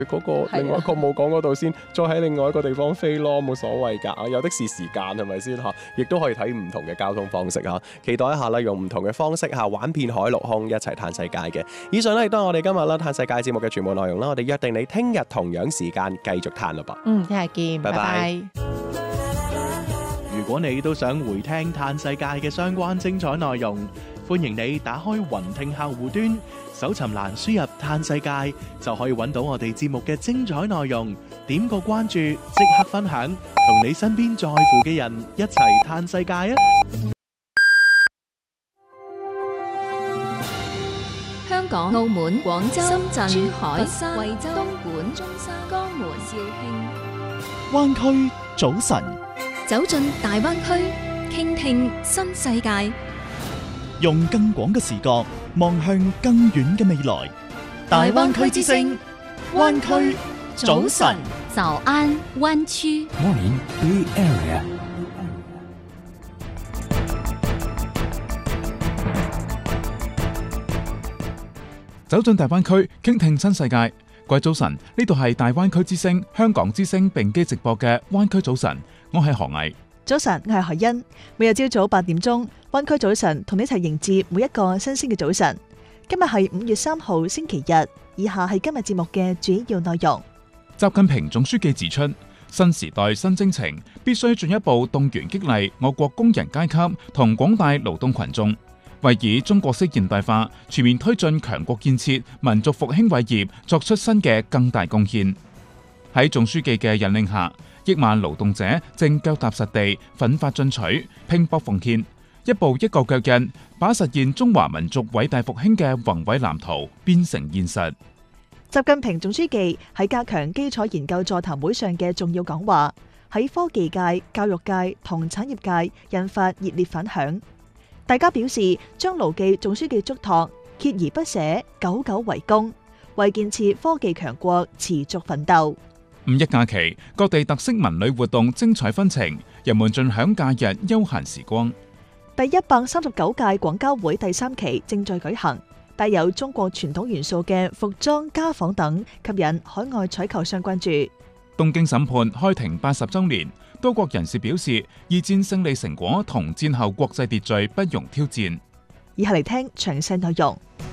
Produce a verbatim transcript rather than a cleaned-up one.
嗰個另外一個冇講嗰度先，再喺另外一個地方飛咯，冇所謂㗎。有的是時間係咪先嚇？亦都可以睇唔同嘅交通方式嚇。期待一下啦，用唔同嘅方式嚇玩遍海陸空，一齊嘆世界嘅。以上呢亦都係我哋今日啦嘆世界節目嘅全部內容啦。我哋約定你聽日同樣時間繼續嘆啦噃。 嗯，聽日見， 拜拜。 拜拜。 如果你都想回聽嘆世界嘅相關精彩內容，歡迎你打開雲聽客戶端，搜尋欄輸入嘆世界，就可以揾到我哋節目嘅精彩內容。點個關注，即刻分享，同你身邊在乎嘅人一齊嘆世界啊！ 香港、澳門、廣州、深圳、珠海、佛山、惠州、東莞、中山、江門、肇慶。 灣區早晨， 走進大灣區，傾聽新世界。 用更廣嘅視角望向更遠嘅未來。大灣區之聲，灣區早晨。 早安灣區。 Morning Bay Area。 走進大灣區，傾聽新世界。各位早晨，呢度係大灣區之聲、香港之聲並機直播嘅灣區早晨，我係何毅。 早晨，我係何欣。每日朝早八點鐘，灣區早晨同你一齊迎接每一個新鮮嘅早晨。今日係五月三號星期日，以下係今日節目嘅主要內容。 習近平總書記指出，新時代新征程必須進一步動員激勵我國工人階級同廣大勞動群眾，為以中國式現代化全面推進強國建設、民族復興偉業作出新嘅更大貢獻。喺總書記嘅引領下，億萬勞動者正腳踏實地、奮發進取、拼搏奉獻，一步一個腳印，把實現中華民族偉大復興嘅宏偉藍圖變成現實。 習近平總書記喺加強基礎研究座談會上嘅重要講話，喺科技界、教育界同產業界引發熱烈反響。大家表示將牢記總書記囑託，鍥而不捨，久久為功，為建設科技強國持續奮鬥。 五一假期，各地特色文旅活動精彩紛呈，人們盡享假日休閒時光。 第一百三十九屆廣交會第三期正在舉行，帶有中國傳統元素嘅服裝、家紡等吸引海外採購商關注。 東京審判開庭八十週年，多國人士表示，二戰勝利成果同戰後國際秩序不容挑戰。 以下嚟聽詳細內容。